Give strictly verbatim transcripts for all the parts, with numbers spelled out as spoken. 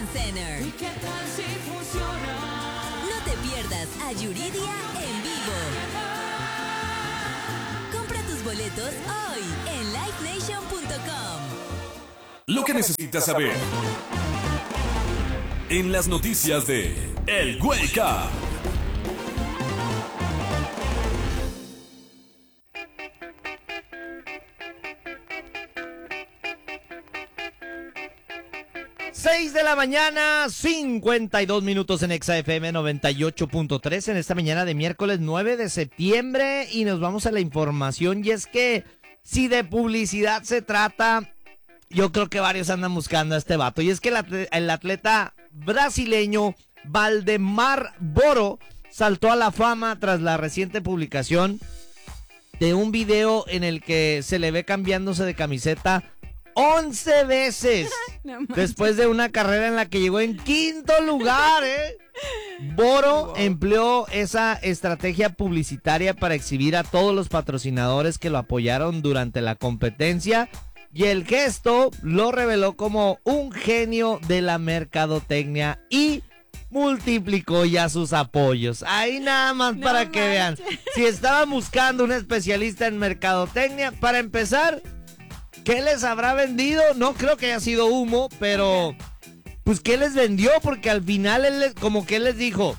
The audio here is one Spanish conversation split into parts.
Center. ¿Y qué tal si funciona? No te pierdas a Yuridia en vivo. Compra tus boletos hoy en live nation punto com. Lo que necesitas saber en las noticias de El Wake Up. seis de la mañana, cincuenta y dos minutos en Exa F M noventa y ocho punto tres en esta mañana de miércoles nueve de septiembre, y nos vamos a la información. Y es que si de publicidad se trata, yo creo que varios andan buscando a este vato. Y es que el atleta, el atleta brasileño Valdemar Boro saltó a la fama tras la reciente publicación de un video en el que se le ve cambiándose de camiseta once veces no después de una carrera en la que llegó en quinto lugar, ¿eh? Boro wow. empleó esa estrategia publicitaria para exhibir a todos los patrocinadores que lo apoyaron durante la competencia, y el gesto lo reveló como un genio de la mercadotecnia y multiplicó ya sus apoyos. Ahí nada más no para manches. Que vean, si estaban buscando un especialista en mercadotecnia, para empezar, ¿qué les habrá vendido? No creo que haya sido humo, pero pues ¿qué les vendió? Porque al final él les, como que él les dijo,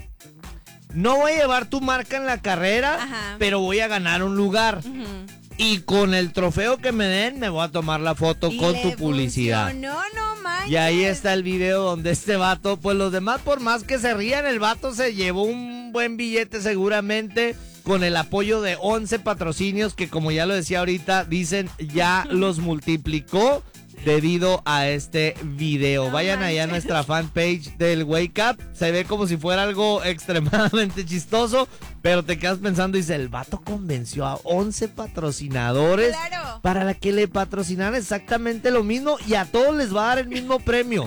no voy a llevar tu marca en la carrera, ajá, pero voy a ganar un lugar. Uh-huh. Y con el trofeo que me den, me voy a tomar la foto y con tu publicidad. No, no manches. Y ahí está el video donde este vato, pues los demás, por más que se rían, el vato se llevó un buen billete seguramente, con el apoyo de once patrocinios que, como ya lo decía ahorita, dicen ya los multiplicó debido a este video. No Vayan manches. Allá a nuestra fanpage del Wake Up. Se ve como si fuera algo extremadamente chistoso, pero te quedas pensando, dice, el vato convenció a once patrocinadores, claro, para la que le patrocinaran exactamente lo mismo, y a todos les va a dar el mismo premio.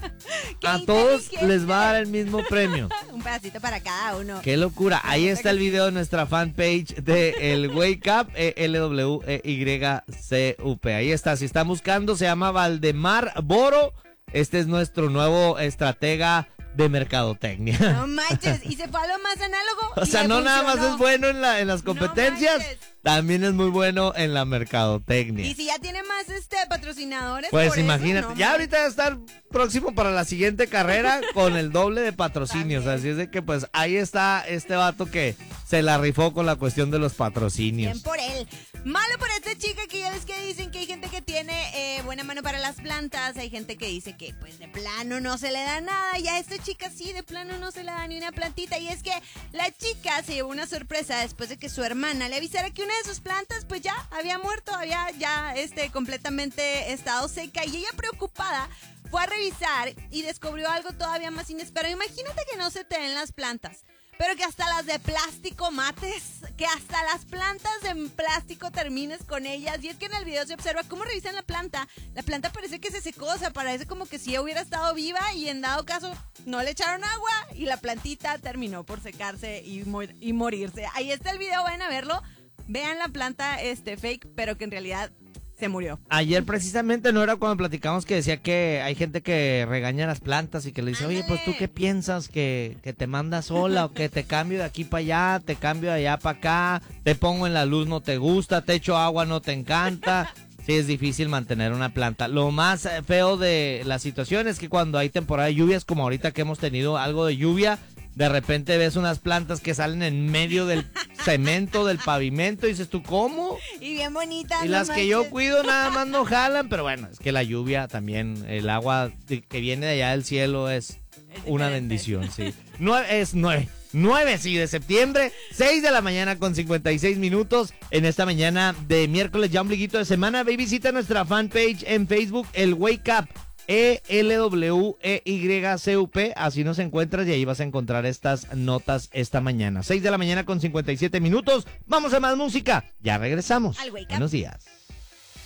A todos les va a dar el mismo premio. Un pedacito para cada uno. ¡Qué locura! Ahí está el video de nuestra fanpage de el Wake Up, e L W E Y C U P. Ahí está, si están buscando, se llama Valdemar Boro. Este es nuestro nuevo estratega de mercadotecnia. No manches, y se fue a lo más análogo. O sea, no funcionó. Nada más es bueno en, la, en las competencias, no también es muy bueno en la mercadotecnia. Y si ya tiene más este patrocinadores, pues por imagínate, eso, no, ya ahorita va a estar próximo para la siguiente carrera con el doble de patrocinios. También. Así es de que pues ahí está este vato que se la rifó con la cuestión de los patrocinios. Bien por él. Malo por esta chica, que ya ves que dicen que hay gente que tiene eh, buena mano para las plantas, hay gente que dice que pues de plano no se le da nada, y a esta chica sí, de plano no se le da ni una plantita. Y es que la chica se llevó una sorpresa después de que su hermana le avisara que una de sus plantas pues ya había muerto, había ya este completamente estado seca, y ella, preocupada, fue a revisar y descubrió algo todavía más inesperado. Imagínate que no se te den las plantas, pero que hasta las de plástico mates, que hasta las plantas en plástico termines con ellas. Y es que en el video se observa cómo revisan la planta. La planta parece que se secó, o sea, parece como que si hubiera estado viva, y en dado caso no le echaron agua y la plantita terminó por secarse y, mor- y morirse. Ahí está el video, vayan a verlo. Vean la planta este fake, pero que en realidad se murió. Ayer precisamente no era cuando platicamos que decía que hay gente que regaña las plantas y que le dice, oye, pues tú qué piensas, que, que te mandas sola, o que te cambio de aquí para allá, te cambio de allá para acá, te pongo en la luz, no te gusta, te echo agua, no te encanta. Sí, es difícil mantener una planta. Lo más feo de la situación es que cuando hay temporada de lluvias, como ahorita que hemos tenido algo de lluvia, de repente ves unas plantas que salen en medio del cemento, del pavimento, y dices tú, ¿cómo? Y bien bonitas. Y no las manches. que yo cuido nada más no jalan, pero bueno, es que la lluvia también, el agua que viene de allá del cielo es, es una bendición, sí. Nueve, es nueve, nueve, sí, de septiembre, seis de la mañana con cincuenta y seis minutos, en esta mañana de miércoles, ya ombliguito de semana. Ve y visita nuestra fanpage en Facebook, el Wake Up, E L W E Y C U P, así nos encuentras y ahí vas a encontrar estas notas esta mañana. seis de la mañana con cincuenta y siete minutos, vamos a más música, ya regresamos. Al Wake Up. Buenos días.